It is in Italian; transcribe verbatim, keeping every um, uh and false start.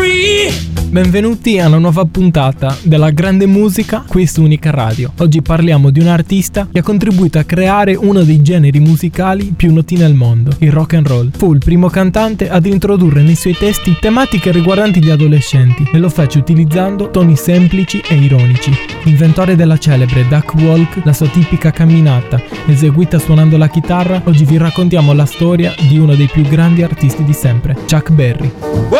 Benvenuti a una nuova puntata della grande musica qui su Unica Radio. Oggi parliamo di un artista che ha contribuito a creare uno dei generi musicali più noti nel mondo, il rock and roll. Fu il primo cantante ad introdurre nei suoi testi tematiche riguardanti gli adolescenti e lo fece utilizzando toni semplici e ironici. Inventore della celebre Duck Walk, la sua tipica camminata, eseguita suonando la chitarra, oggi vi raccontiamo la storia di uno dei più grandi artisti di sempre, Chuck Berry.